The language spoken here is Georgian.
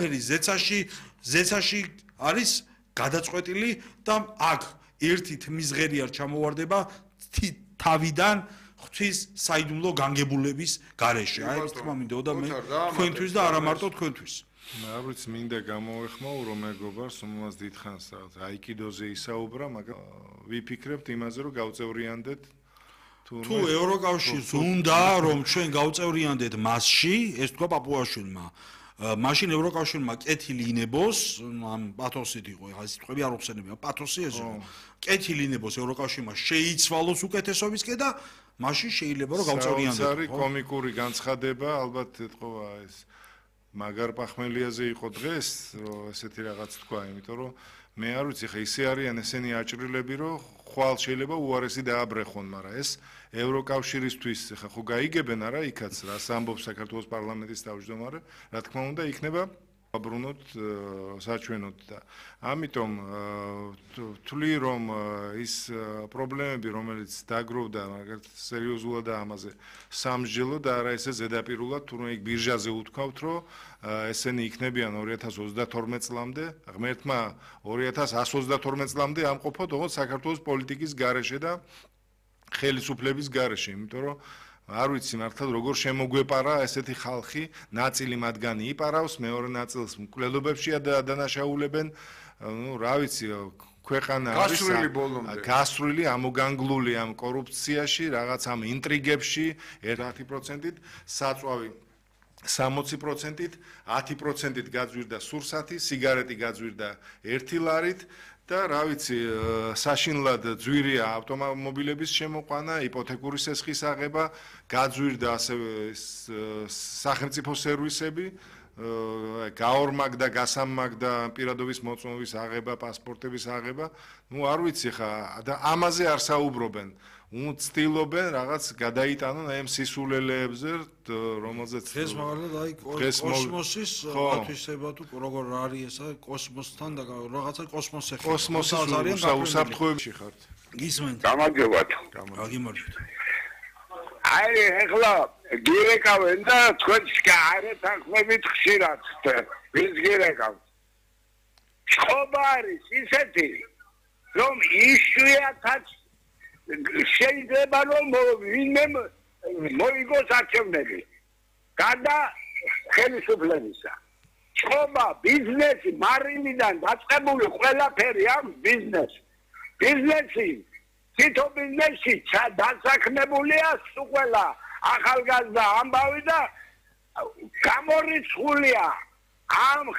ყველაფერი ზეცაში არის გადაწყვეტილი და აქ ერთი თმისღერი არ ჩამოვარდება თავიდან ღვთის საიდუმლო განგებულების გარეშე. აი ეს თქმა მინდოდა მე თქვენთვის და არა მარტო თქვენთვის. არ ვიცი, მინდა გამოვეხმაურო მეგობარს, რომელსაც დიდხანს რაღაც აიკიდოზე ისაუბრა, მაგრამ ვიფიქრებთ იმაზე, რომ გავწევრიანდეთ თუ ევროკავშირს უნდა რომ ჩვენ გავწევრიანდეთ მასში, ეს თქვა პაპუაშვილმა. მაშინ ევროკავშირმა კეთილი ინებოს, ამ პათოსით იყო, ეხლა ეს სიტყვები არ უხსენებია, პათოსი ეს იყო. კეთილი ინებოს ევროკავშირმა შეიცვალოს უკეთესობისკენ და მაშინ შეიძლება რომ გავწევრიანდეთ. საოცარი კომიკური განცხადება, ალბათ ეთყობა ეს მაგარ პახმელიაზე იყო დღეს, რომ ესეთი რაღაც თქვა, იმიტომ რომ მე არ ვიცი, ხა ისე არიან ესენი აჭრილები, რომ ხვალ შეიძლება უარესი დააბრეხონ, მაგრამ ეს ევროკავშირისთვის ხა ხო გაიგებენ არა იქაც, რას ამბობს საქართველოს პარლამენტის თავმჯდომარე, რა თქმა უნდა, იქნება აბრუნოთ საჩვენოთ და ამიტომ თვლი რომ ის პრობლემები რომელიც დაგროვდა მაგათ სერიოზულად და ამაზე სამსჯელო და არა ესე ზედაპირულად თუნდაც იქ ბირჟაზე უთქვავთ რომ ესენი იქნებიან 2032 წლამდე ღმერთმა 2132 წლამდე ამყოფოთ ოღონდ საქართველოს პოლიტიკის გარეშე და ხელისუფლების გარეშე იმიტომ რომ არ ვიცი მართლა როგორ შემოგვეპარა ესეთი ხალხი, ნაწილი მათგანი იპარავს, მეორე ნაწილს მკვლელობებშია დანაშაულებენ, ну, რა ვიცი, ქვეყანა არის გასრული, ამოგანგლული ამ კორუფციაში, რაღაც ამ ინტრიგებში 10%-ით, საწვავი 60%-ით, 10%-ით გაძვირდა სურსათი, სიგარეტი გაძვირდა 1 ლარით და რა ვიცი, საშინლად ძვირია ავტომობილების შემოყვანა, იპოთეკური სესხის აღება, გაძვირდა ასევე სახელმწიფო სერვისები, გაორმაგდა, გასამაგდა პირადობის მოწმობის აღება, პასპორტების აღება. Ну, არ ვიცი ხა, და ამაზე არ საუბრობენ. უცდილობენ რაღაც გადაიტანონ აი ამ სისულელეებზე, რომელზეც ეს მაგალითად აი კოსმოსის ათვისება თუ როგორ არის ესა კოსმოსთან და რაღაცა კოსმოსი ხარ. კოსმოსის ძალიან უსაფრთხოებში ხართ. გისმენთ. გამარჯობათ. გამარჯობათ. აი ეხლა გირეკავენ და თქვენ შეგარეთ ახმებით ხშირად. ვის გირეკავთ? ხობა არის ისეთი რომ იშვიათად შეიძლება რომ ვინმე მოიგოს არჩევნები გარდა ხელისუფლებისა. ხობა, ბიზნესი, მარილიდან დაწყებული ყველაფერი ამ ბიზნესი თითო ბიზნესი დასაქმებულია სულ ახალგაზრდა ამბავი და გამორიცხულია ამ